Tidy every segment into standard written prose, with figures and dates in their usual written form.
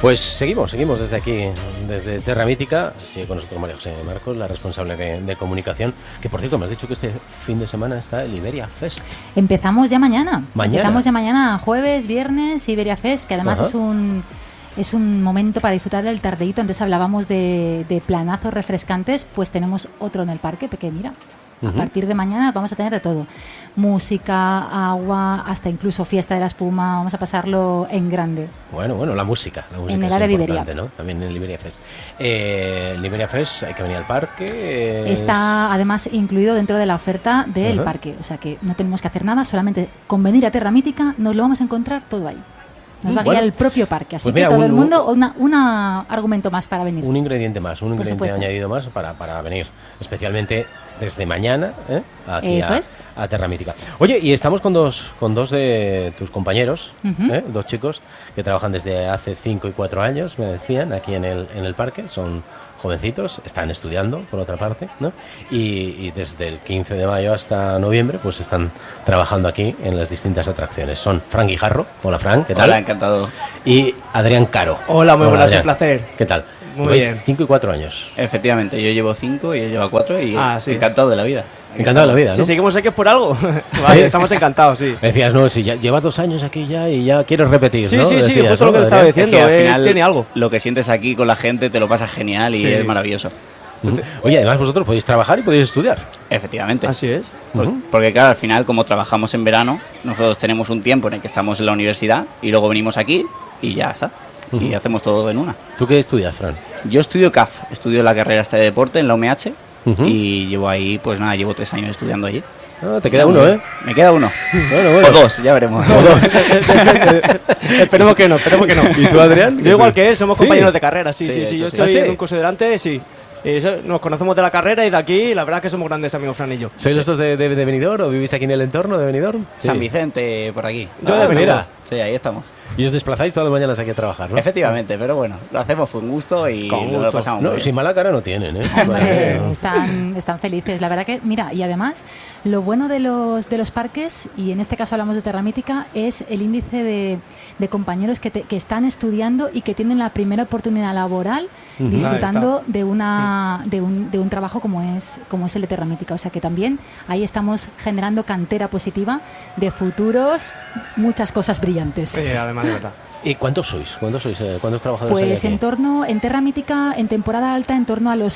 Pues seguimos desde aquí, desde Terra Mítica. Sigue con nosotros María José Marcos, la responsable de comunicación. Que por cierto, me has dicho que este fin de semana está el Iberia Fest. Empezamos ya mañana. ¿Mañana? Empezamos ya mañana, jueves, viernes, Iberia Fest, que además es un momento para disfrutar del tardeíto. Antes hablábamos de planazos refrescantes, pues tenemos otro en el parque, porque mira, a partir de mañana vamos a tener de todo. Música, agua, hasta incluso fiesta de la espuma. Vamos a pasarlo en grande. Bueno, la música en el área de Iberia, ¿no? También en el Iberia Fest. El Iberia Fest hay que venir al parque. Está además incluido dentro de la oferta del parque. O sea que no tenemos que hacer nada, solamente con venir a Terra Mítica nos lo vamos a encontrar todo ahí. Nos va a guiar el propio parque, así pues mira, que todo el mundo, un argumento más para venir. Un ingrediente más, un ingrediente añadido más para venir, especialmente desde mañana aquí a Terra Mítica. Oye, y estamos con dos de tus compañeros, dos chicos que trabajan desde hace 5 y 4 años, me decían, aquí en el parque. Son jovencitos, están estudiando, por otra parte, ¿no? Y desde el 15 de mayo hasta noviembre, pues están trabajando aquí en las distintas atracciones. Son Fran Guijarro. Hola, Fran, ¿qué tal? Hola, encantado. Y Adrián Caro. Hola, muy buenas, un placer. ¿Qué tal? Muy bien. 5 y 4 años. Efectivamente, yo llevo 5 y él lleva 4 y encantado de la vida. Encantado de la vida, ¿no? Si seguimos aquí es por algo. Vale, estamos encantados, sí. Decías, no, si ya llevas 2 años aquí ya y ya quieres repetir, sí, ¿no? Sí, decías, justo lo que te estaba diciendo. Es que al final, tiene algo. Lo que sientes aquí con la gente te lo pasas genial y es maravilloso. Oye, además vosotros podéis trabajar y podéis estudiar. Efectivamente. Así es. Porque claro, al final, como trabajamos en verano, nosotros tenemos un tiempo en el que estamos en la universidad y luego venimos aquí y ya está. Y hacemos todo en una. ¿Tú qué estudias, Fran? Yo estudio CAF, estudio la carrera de deporte en la UMH y llevo ahí, pues nada, llevo 3 años estudiando allí. Ah, te queda uno, ¿eh? Me queda uno. Bueno. O 2, ya veremos. Esperemos que no. ¿Y tú, Adrián? Yo igual que él, somos compañeros de carrera, sí. Yo sí. estoy en un curso delante, sí. Nos conocemos de la carrera y de aquí, la verdad es que somos grandes amigos, Fran y yo. ¿Sois los dos de Benidorm o vivís aquí en el entorno de Benidorm? San Vicente, por aquí. Yo de Benidorm. Sí, ahí estamos. Y os desplazáis todas las mañanas aquí a trabajar, ¿no? Efectivamente, pero bueno, lo hacemos con gusto y nos lo pasamos muy bien. Sin mala cara no tienen, ¿eh? Hombre, están felices. La verdad que, mira, y además, lo bueno de los parques, y en este caso hablamos de Terra Mítica, es el índice de compañeros que están estudiando y que tienen la primera oportunidad laboral disfrutando de un trabajo como es el de Terra Mítica. O sea que también ahí estamos generando cantera positiva de futuros, muchas cosas brillantes. Sí, además de verdad. ¿Y cuántos sois? ¿Cuántos trabajadores pues hay aquí? En Terra Mítica, en temporada alta, en torno a los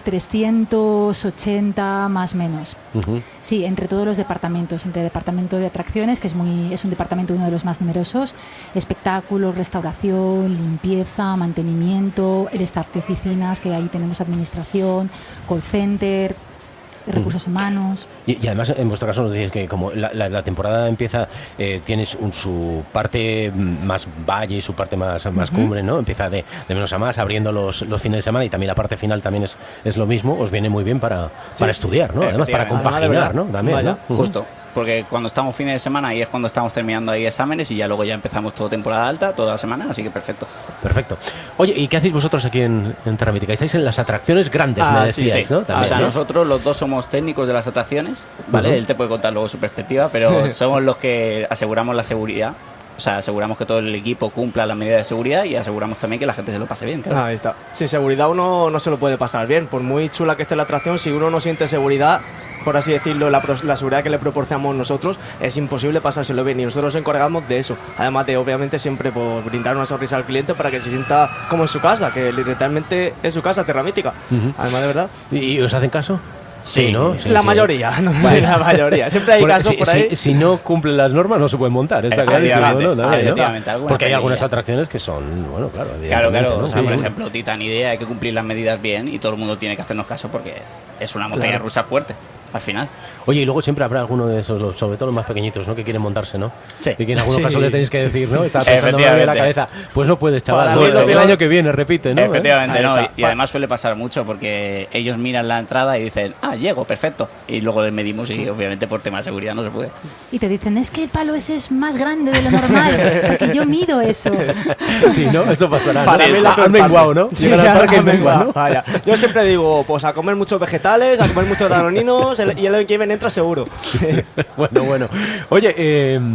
380 más o menos. Sí, entre todos los departamentos, entre el departamento de atracciones, que es un departamento uno de los más numerosos, espectáculos, restauración, limpieza, mantenimiento, el staff de oficinas, que ahí tenemos administración, call center, recursos humanos. Y además, en vuestro caso nos decís que como la temporada empieza, tienes su parte más valle y su parte más cumbre, ¿no? Empieza de menos a más, abriendo los fines de semana, y también la parte final también es lo mismo. Os viene muy bien para estudiar, ¿no? Además, para compaginar, ¿no? También, ¿no? Justo. Porque cuando estamos fines de semana ahí es cuando estamos terminando ahí exámenes y ya luego ya empezamos toda temporada alta, toda la semana, así que perfecto. Perfecto. Oye, ¿y qué hacéis vosotros aquí en Terra Mítica? Estáis en las atracciones grandes, me decíais, ¿no? También, nosotros los dos somos técnicos de las atracciones, ¿vale? Él te puede contar luego su perspectiva, pero somos los que aseguramos la seguridad. O sea, aseguramos que todo el equipo cumpla las medidas de seguridad y aseguramos también que la gente se lo pase bien, claro. Ahí está. Sin seguridad uno no se lo puede pasar bien. Por muy chula que esté la atracción, si uno no siente seguridad, por así decirlo, la seguridad que le proporcionamos nosotros, es imposible pasárselo bien. Y nosotros nos encargamos de eso. Además de, obviamente, siempre por brindar una sonrisa al cliente para que se sienta como en su casa, que literalmente es su casa, Terra Mítica. Además, de verdad. ¿Y os hacen caso? Sí, ¿no? La mayoría, no sé, la mayoría. Siempre hay casos por ahí. Si no cumplen las normas, no se pueden montar. Está clarísimo, ¿no? Efectivamente, porque hay algunas atracciones que son, bueno, claro. Claro. ¿no? O sea, por ejemplo, Titan Idea, hay que cumplir las medidas bien y todo el mundo tiene que hacernos caso porque es una montaña rusa fuerte. Al final. Oye, y luego siempre habrá alguno de esos, sobre todo los más pequeñitos, ¿no? Que quieren montarse, ¿no? Sí. Y que en algunos casos les tenéis que decir, ¿no? Está pensando en la cabeza. Pues no puedes, chaval. El año que viene, repite, ¿no? Efectivamente, ¿no? Y además suele pasar mucho porque ellos miran la entrada y dicen, llego, perfecto. Y luego les medimos y obviamente por tema de seguridad no se puede. Y te dicen, es que el palo ese es más grande de lo normal, porque yo mido eso. Sí, ¿no? Eso pasará. Para mí han menguado, ¿no? Sí, al menguado, ¿no? Vaya. Yo siempre digo, pues a comer muchos vegetales, a comer muchos danoninos, y el año que viene entra seguro. Bueno. Oye,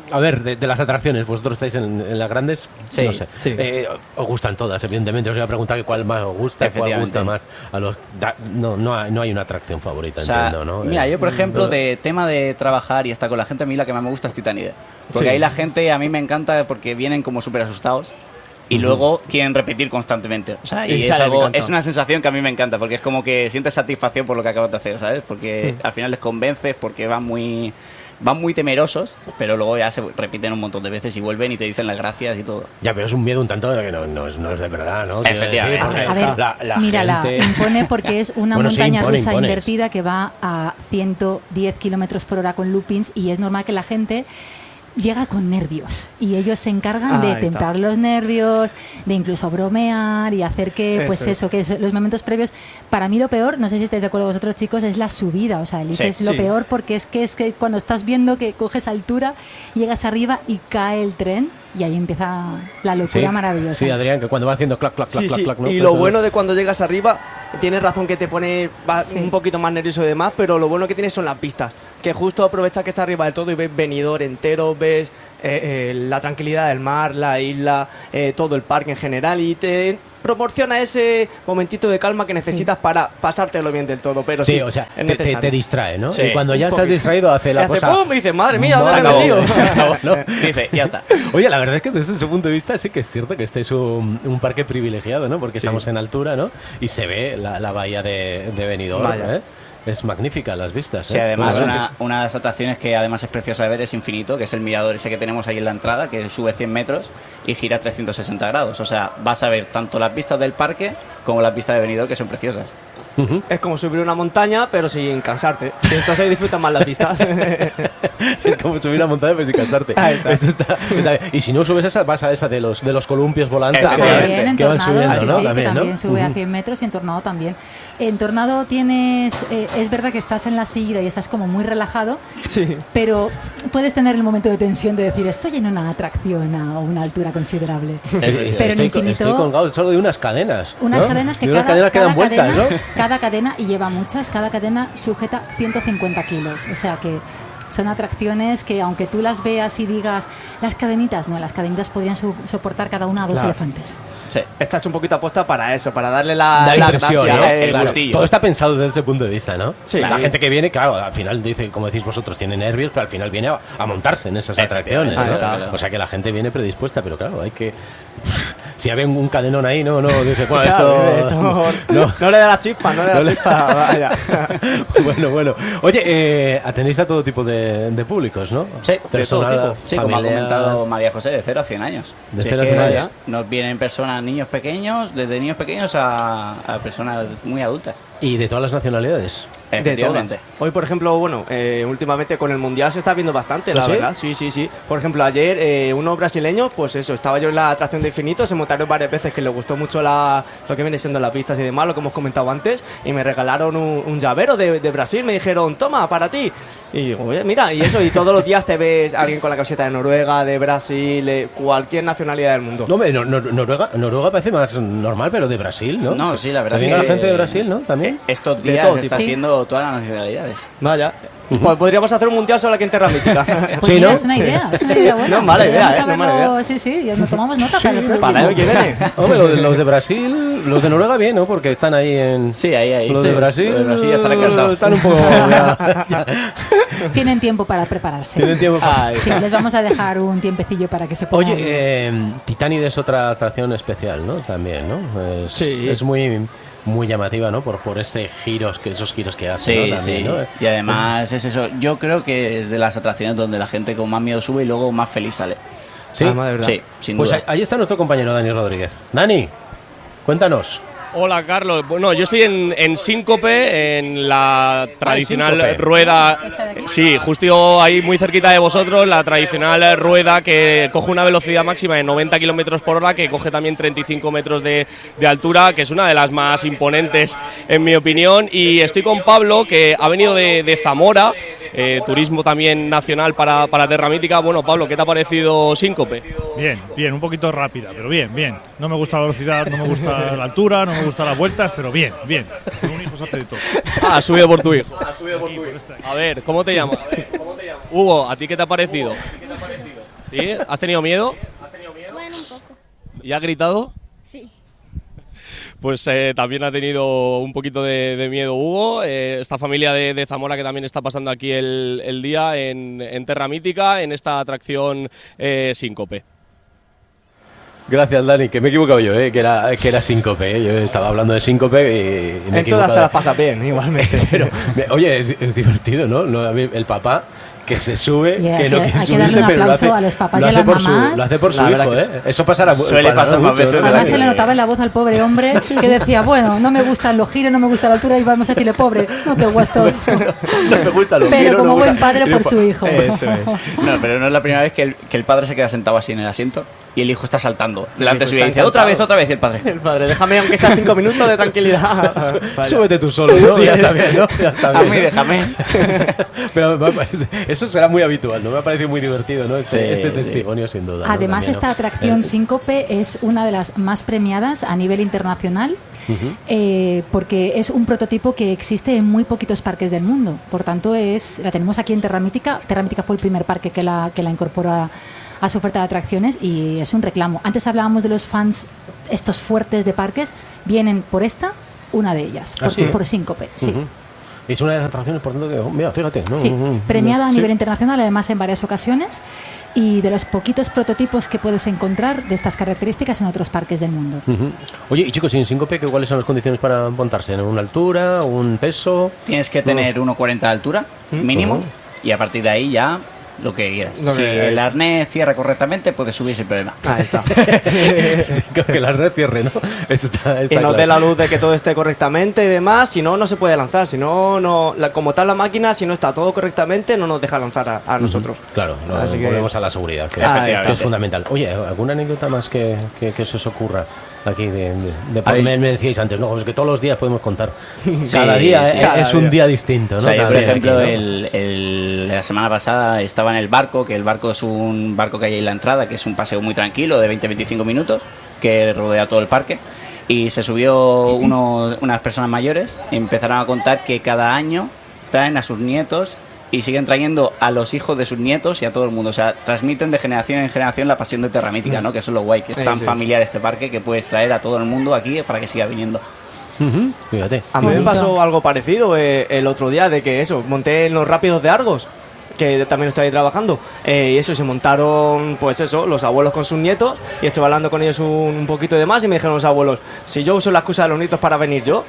A ver, de las atracciones, vosotros estáis en las grandes, sí, no sé. Sí. Os gustan todas, evidentemente. Os voy a preguntar cuál más os gusta, cuál gusta más a los... No hay una atracción favorita, entiendo, ¿no? Mira, yo, por ejemplo, de tema de trabajar y estar con la gente, a mí la que más me gusta es Titanide. Porque ahí la gente, a mí me encanta porque vienen como súper asustados. Y luego quieren repetir constantemente. O sea, y es una sensación que a mí me encanta, porque es como que sientes satisfacción por lo que acabas de hacer, ¿sabes? Porque al final les convences, porque van muy temerosos, pero luego ya se repiten un montón de veces y vuelven y te dicen las gracias y todo. Ya, pero es un miedo un tanto de que no es de verdad, ¿no? Efectivamente. A ver, mírala, impone porque es una montaña rusa invertida que va a 110 kilómetros por hora con loopings y es normal que la gente llega con nervios y ellos se encargan de templar los nervios, de incluso bromear y hacer que, pues que los momentos previos. Para mí lo peor, no sé si estáis de acuerdo vosotros chicos, es la subida, o sea, es lo peor porque es que cuando estás viendo que coges altura, llegas arriba y cae el tren y ahí empieza la locura maravillosa. Sí, Adrián, que cuando va haciendo clac, clac, clac, clac, clac, ¿no? Y lo bueno de cuando llegas arriba, tienes razón que te pone un poquito más nervioso y demás, pero lo bueno que tienes son las vistas, que justo aprovechas que estás arriba del todo y ves Benidorm entero, ves la tranquilidad del mar, la isla, todo el parque en general y te proporciona ese momentito de calma que necesitas para pasártelo bien del todo, pero o sea, te distrae, ¿no? Sí, y cuando ya estás distraído hace la cosa... ¡pum! Y dices, madre mía, ¿dónde me he metido? ¿no? Dice, ya está. Oye, la verdad es que desde ese punto de vista sí que es cierto que este es un parque privilegiado, ¿no? Porque estamos en altura, ¿no? Y se ve la bahía de Benidorm, ¿eh? Es magnífica las vistas. Sí, además una de las atracciones que además es preciosa de ver es Infinito, que es el mirador ese que tenemos ahí en la entrada, que sube 100 metros y gira 360 grados. O sea, vas a ver tanto las vistas del parque como las vistas de Benidorm, que son preciosas. Es como subir una montaña, pero sin cansarte. Y entonces disfrutas más las vistas. Es como subir una montaña, pero sin cansarte. Está bien. Y si no subes esa, vas a esa de los columpios volantes que van subiendo, ¿no? Sí, también, que también sube a 100 metros y en Tornado también. En Tornado tienes... es verdad que estás en la silla y estás como muy relajado, pero puedes tener el momento de tensión de decir, estoy en una atracción a una altura considerable. Pero en Infinito... Estoy colgado solo de unas cadenas. Unas cadenas que que dan vueltas, ¿no? Cada cadena, y lleva muchas, cada cadena sujeta 150 kilos. O sea que son atracciones que aunque tú las veas y digas, las cadenitas podrían soportar cada una a 2 elefantes. Sí, esta es un poquito apuesta para eso, para darle la impresión, gracia, ¿no? El gustillo. Todo está pensado desde ese punto de vista, ¿no? Sí. La gente que viene, claro, al final dice, como decís vosotros, tiene nervios, pero al final viene a montarse en esas atracciones, ¿no? O sea que la gente viene predispuesta, pero claro, hay que... Si hay un cadenón ahí, no dice, bueno, esto no le da la chispa, vaya. Bueno. Oye, atendéis a todo tipo de públicos, ¿no? Sí, personal, de todo tipo. Sí, como ha comentado María José, de 0 a 100 años. De 0 a 100 años. Nos vienen personas, niños pequeños, desde niños pequeños a personas muy adultas. ¿Y de todas las nacionalidades? Efectivamente. Hoy, por ejemplo, últimamente con el Mundial se está viendo bastante, la verdad. Sí. Por ejemplo, ayer unos brasileños, pues eso, estaba yo en la atracción de Infinito, se montaron varias veces que les gustó mucho lo que viene siendo las pistas y demás, lo que hemos comentado antes, y me regalaron un llavero de Brasil, me dijeron, toma, para ti. Y digo, oye, mira, y eso, y todos los días te ves a alguien con la camiseta de Noruega, de Brasil, de cualquier nacionalidad del mundo. No, Noruega parece más normal, pero de Brasil, ¿no? No, sí, la verdad. ¿También la gente de Brasil, no? ¿También? Estos días está siendo todas las nacionalidades. Vaya. Pues podríamos hacer un mundial solo aquí en Terra Mítica. Pues sí, mira, ¿no? Es una idea buena. No es mala idea, no es mala idea. Sí, ya nos tomamos nota para el próximo. Para el que viene. Hombre, los de Brasil, los de Noruega bien, ¿no? Porque están ahí en... Sí, ahí. Los de Brasil ya están cansados. Están un poco... ya. Tienen tiempo para prepararse. Sí, les vamos a dejar un tiempecillo para que se puedan... Oye, Titanide es otra atracción especial, ¿no? También, ¿no? Es muy llamativa, ¿no? Por esos giros que hace, sí, ¿no? También, sí. ¿no? Y además es eso. Yo creo que es de las atracciones donde la gente con más miedo sube y luego más feliz sale. Sí, sí, sin duda. Pues ahí está nuestro compañero Dani Rodríguez. Dani, cuéntanos. Hola Carlos, bueno, yo estoy en Síncope, en la tradicional rueda, sí, justo ahí muy cerquita de vosotros, la tradicional rueda que coge una velocidad máxima de 90 kilómetros por hora, que coge también 35 metros de altura, que es una de las más imponentes en mi opinión, y estoy con Pablo, que ha venido de Zamora, turismo también nacional para Terra Mítica. Bueno, Pablo, ¿qué te ha parecido Síncope? Bien, un poquito rápida, pero bien. No me gusta la velocidad, no me gusta la altura, no me gustan las vueltas, pero bien. Con un hijo se hace de todo. Ah, subido por tu hijo. A ver, ¿cómo te llamas? Hugo, ¿a ti qué te ha parecido? ¿Sí? ¿Has tenido miedo? Bueno, un poco. ¿Y has gritado? Sí. Pues también ha tenido un poquito de miedo Hugo, esta familia de Zamora que también está pasando aquí el día en Terra Mítica, en esta atracción Síncope. Gracias, Dani, que me he equivocado yo, que era Síncope. Yo estaba hablando de Síncope y me he equivocado. En todas te las pasas bien, igualmente. Pero, oye, es divertido, ¿no? A mí, el papá que se sube, que no quiere subirse, hay que darle un pero aplauso a los papás y a las mamás. Lo hace por su hijo, Eso pasará. Suele pasar más veces. Además se le notaba en la voz al pobre hombre que decía, bueno, no me gustan los giros, no me gusta la altura y vamos a decirle, pobre, no te gusta. No me gustan los giros. Pero como buen padre por su hijo. Eso es. No, pero no es la primera vez que el padre se queda sentado así en el asiento y el hijo está saltando delante de su vida y dice, otra vez, y el padre. El padre, déjame aunque sea 5 minutos de tranquilidad. Súbete tú solo, ¿no? Sí, ya está bien, ¿no? Ya está bien. A mí déjame. Pero eso será muy habitual, ¿no? Me ha parecido muy divertido, ¿no? Este testimonio, sin duda. Además, ¿no? esta atracción Síncope es una de las más premiadas a nivel internacional, porque es un prototipo que existe en muy poquitos parques del mundo. Por tanto, la tenemos aquí en Terra Mítica. Terra Mítica fue el primer parque que la incorporó a su oferta de atracciones y es un reclamo. Antes hablábamos de los fans, estos fuertes de parques, vienen por una de ellas, por Síncope. Sí. Es una de las atracciones, por tanto, mira, fíjate, ¿no? Sí, premiada a nivel internacional, además en varias ocasiones, y de los poquitos prototipos que puedes encontrar de estas características en otros parques del mundo. Oye, y chicos, en Síncope, ¿cuáles son las condiciones para montarse? ¿En una altura, un peso? Tienes que tener 1,40 de altura, mínimo, y a partir de ahí ya lo que quieras. Si el arnés cierra correctamente, puedes subir sin problema. Ahí está. Que el arnés cierre, ¿no? Está y nos dé la luz de que todo esté correctamente y demás. Si no, no se puede lanzar. Si no, como tal la máquina, si no está todo correctamente, no nos deja lanzar a nosotros. Claro, así que volvemos a la seguridad, que es fundamental. Oye, ¿alguna anécdota más que se os ocurra aquí me decíais antes, no, es que todos los días podemos contar. Cada día es un día distinto, ¿no? O sea, yo, por ejemplo, la semana pasada estaba en el barco, que el barco es un barco que hay en la entrada, que es un paseo muy tranquilo de 20-25 minutos, que rodea todo el parque. Y se subió unas personas mayores y empezaron a contar que cada año traen a sus nietos y siguen trayendo a los hijos de sus nietos y a todo el mundo. O sea, transmiten de generación en generación la pasión de Terra Mítica, ¿no? Que eso es lo guay, que es tan familiar este parque que puedes traer a todo el mundo aquí para que siga viniendo. Fíjate. A mí me pasó algo parecido el otro día, de que monté en los Rápidos de Argos, que también estoy ahí trabajando, y eso, se montaron, pues eso, los abuelos con sus nietos, y estuve hablando con ellos un poquito de más, y me dijeron los abuelos, si yo uso la excusa de los nietos para venir yo,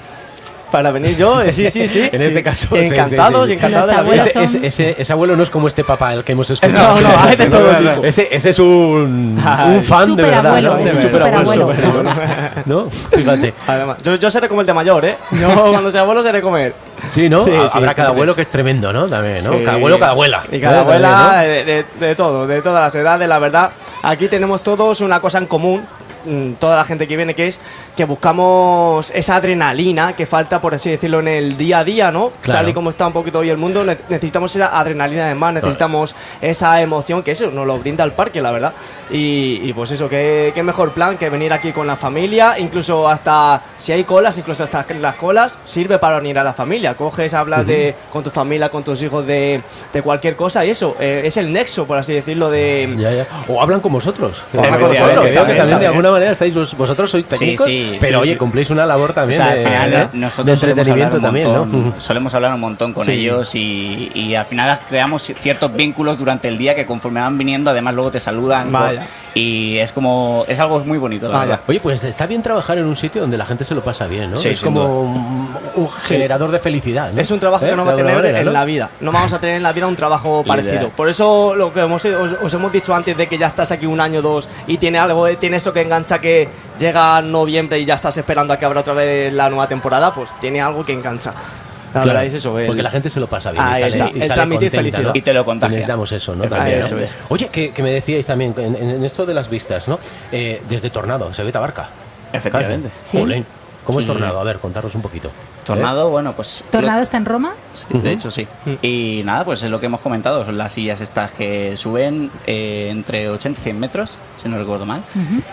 sí. En este caso, encantados de la vida. Ese abuelo no es como este papá, el que hemos escuchado. No, hay de todo tipo. Ese es un fan de verdad, abuelo, ¿no? Es un superabuelo. ¿No? Fíjate. Además, yo seré como el de mayor, ¿eh? Yo cuando sea abuelo seré como él. Sí, ¿no? Habrá cada abuelo que es tremendo, ¿no? También, ¿no? Sí. Cada abuelo, cada abuela. Y cada abuela, de todo, de todas las edades, la verdad. Aquí tenemos todos una cosa en común, toda la gente que viene, que es que buscamos esa adrenalina que falta, por así decirlo, en el día a día, ¿no? Claro. Tal y como está un poquito hoy el mundo, necesitamos esa adrenalina de más, necesitamos esa emoción que eso nos lo brinda el parque, la verdad. Y pues eso, qué mejor plan que venir aquí con la familia, incluso hasta si hay colas, incluso hasta las colas, sirve para unir a la familia. Coges, hablas con tu familia, con tus hijos de cualquier cosa, y eso, es el nexo, por así decirlo, de... Ya. O hablan con vosotros. O hablan con nosotros, que veo que también de alguna manera estáis vosotros sois técnicos, pero oye, cumplís una labor también, o sea, al final, nosotros de entretenimiento también, ¿no? Solemos hablar un montón con ellos y al final creamos ciertos vínculos durante el día que conforme van viniendo, además luego te saludan. Y es algo muy bonito, la verdad. Oye, pues está bien trabajar en un sitio donde la gente se lo pasa bien, ¿no? Sí, es como un generador de felicidad, ¿no? Es un trabajo que no va a tener en la vida. No vamos a tener en la vida un trabajo parecido. Por eso lo que os hemos dicho antes, de que ya estás aquí un año, 2 y tiene eso que engancha, que llega noviembre y ya estás esperando a que abra otra vez la nueva temporada, pues tiene algo que engancha. La verdad es eso. Porque la gente se lo pasa bien. Y sale transmitir felicidad, ¿no? Y te lo contagia. Necesitamos eso, ¿no? También, eso ¿no? es. Oye, que me decíais también, en esto de las vistas, ¿no? Desde Tornado, se ve Tabarca. Efectivamente. Sí. Jolín. ¿Cómo es Tornado? A ver, contaros un poquito. Tornado, bueno, pues... ¿Tornado está en Roma? Sí, de hecho, sí. Y nada, pues es lo que hemos comentado. Son las sillas estas que suben entre 80 y 100 metros, si no recuerdo mal.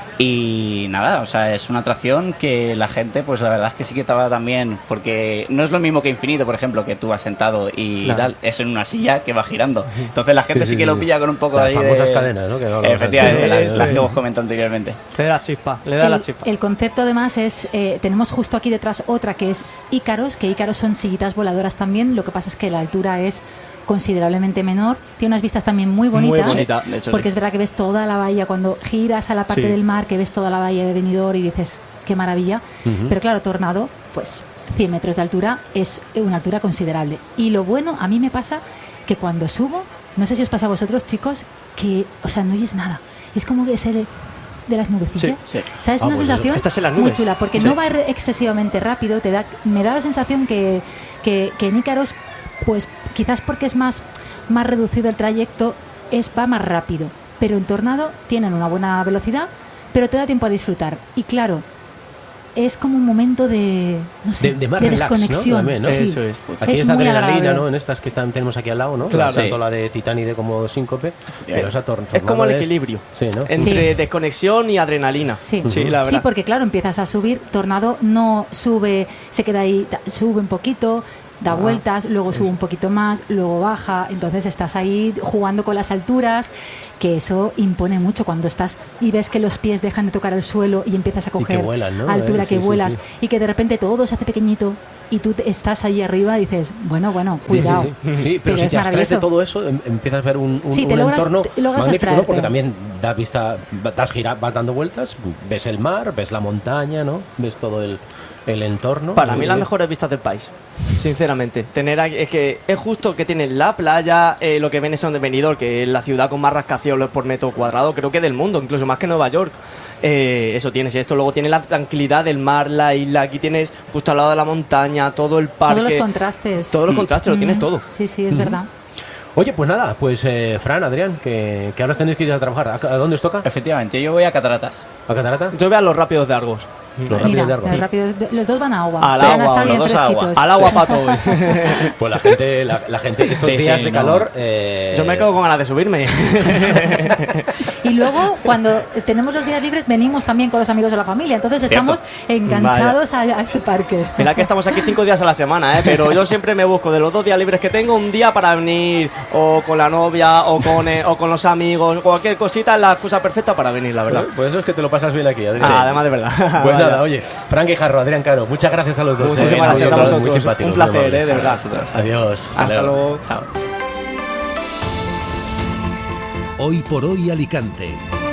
Y nada, o sea, es una atracción que la gente, pues la verdad es que sí que estaba también, porque no es lo mismo que Infinito, por ejemplo, que tú vas sentado y tal, es en una silla que va girando. Entonces la gente sí que lo pilla con un poco las ahí famosas cadenas, ¿no? Que efectivamente, las que hemos comentado anteriormente. Le da la chispa, le da la chispa. El concepto además es, tenemos justo aquí detrás otra que es Ícaros, que Ícaros son sillitas voladoras también, lo que pasa es que la altura es considerablemente menor, tiene unas vistas también muy bonitas, muy bonita, de hecho, porque es verdad que ves toda la bahía, cuando giras a la parte del mar, que ves toda la bahía de Benidorm y dices, qué maravilla, pero claro, Tornado, pues 100 metros de altura es una altura considerable. Y lo bueno, a mí me pasa que cuando subo, no sé si os pasa a vosotros, chicos, que, o sea, no oyes nada, es como que se de las nubecillas, ¿sabes? Una pues sensación muy chula, porque no va excesivamente rápido, me da la sensación que en Ícaros, pues quizás porque es más reducido el trayecto, va más rápido, pero en Tornado tienen una buena velocidad, pero te da tiempo a disfrutar. Y claro, es como un momento de, no sé, de relax, desconexión. ¿no? También, ¿no? Sí. Eso es. Aquí es adrenalina, ¿no? En estas que tenemos aquí al lado, ¿no? Claro. Tanto la de Titanic como Síncope, pero esa es como el equilibrio entre desconexión y adrenalina. Sí. La verdad. Sí, porque claro, empiezas a subir, Tornado no sube, se queda ahí, sube un poquito, da vueltas, luego sube un poquito más, luego baja, entonces estás ahí jugando con las alturas, que eso impone mucho cuando estás y ves que los pies dejan de tocar el suelo y empiezas a coger altura, que vuelas y que de repente todo se hace pequeñito y tú estás ahí arriba y dices, bueno, cuidado. Sí, pero si te abstraes de todo eso, empiezas a ver un entorno magnífico, ¿no? Porque también das vista, vas dando vueltas, ves el mar, ves la montaña, ¿no? Ves todo el entorno. Para mí las mejores vistas del país, sinceramente. Es que es justo que tienen la playa, lo que viene son de Benidorm, que es la ciudad con más rascacielos por metro cuadrado, creo que del mundo, incluso más que Nueva York. Eso tienes esto, luego tienes la tranquilidad del mar, la isla, aquí tienes justo al lado de la montaña, todo el parque. Todos los contrastes. Todos los contrastes, lo tienes todo. Sí, es verdad. Oye, pues nada, Fran, Adrián, que ahora tenéis que ir a trabajar. ¿A dónde os toca? Efectivamente, yo voy a Cataratas. ¿A Catarata? Yo voy a los Rápidos de Argos. Los dos van a agua. Van a estar bien fresquitos. Al agua para todo. Pues la gente estos días de calor... Yo me quedo con ganas de subirme. Y luego, cuando tenemos los días libres, venimos también con los amigos de la familia. Entonces estamos enganchados a este parque. Mira que estamos aquí 5 días a la semana, pero yo siempre me busco de los 2 días libres que tengo, un día para venir o con la novia o con los amigos, cualquier cosita es la excusa perfecta para venir, la verdad. Pues eso es que te lo pasas bien aquí, Adrián. Además de verdad. Pues nada, oye, Fran Guijarro, Adrián Caro, muchas gracias a los dos. Muchísimas gracias a vosotros. Muy simpáticos, un placer, de verdad. Adiós. Hasta luego. Chao. Hoy por hoy Alicante.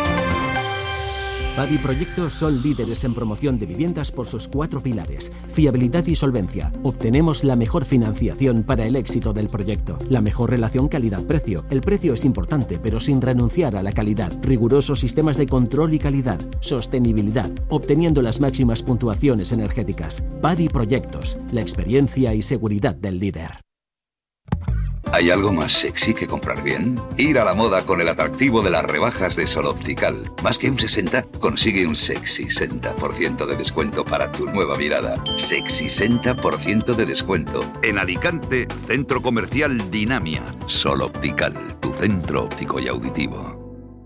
Padi Proyectos son líderes en promoción de viviendas por sus 4 pilares: fiabilidad y solvencia. Obtenemos la mejor financiación para el éxito del proyecto. La mejor relación calidad-precio. El precio es importante, pero sin renunciar a la calidad. Rigurosos sistemas de control y calidad. Sostenibilidad, obteniendo las máximas puntuaciones energéticas. Padi Proyectos, la experiencia y seguridad del líder. ¿Hay algo más sexy que comprar bien? Ir a la moda con el atractivo de las rebajas de Sol Optical. Más que un 60, consigue un sexy 60% de descuento para tu nueva mirada. Sexy 60% de descuento. En Alicante, Centro Comercial Dinamia. Sol Optical, tu centro óptico y auditivo.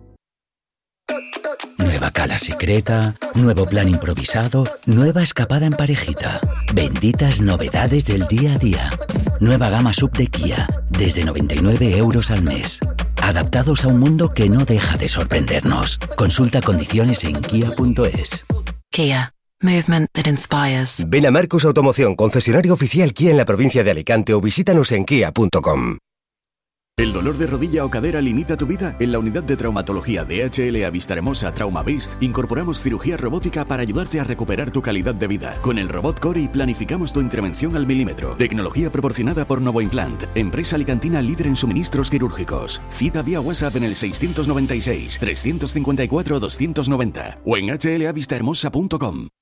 Nueva cala secreta, nuevo plan improvisado, nueva escapada en parejita. Benditas novedades del día a día. Nueva gama sub de Kia, desde 99 € al mes. Adaptados a un mundo que no deja de sorprendernos. Consulta condiciones en kia.es. Kia. Movement that inspires. Ven a Marcus Automoción, concesionario oficial Kia en la provincia de Alicante, o visítanos en kia.com. ¿El dolor de rodilla o cadera limita tu vida? En la unidad de traumatología de HLA Vistahermosa TraumaVist incorporamos cirugía robótica para ayudarte a recuperar tu calidad de vida. Con el robot Cori planificamos tu intervención al milímetro. Tecnología proporcionada por Novoimplant, empresa alicantina líder en suministros quirúrgicos. Cita vía WhatsApp en el 696 354 290 o en hlavistahermosa.com.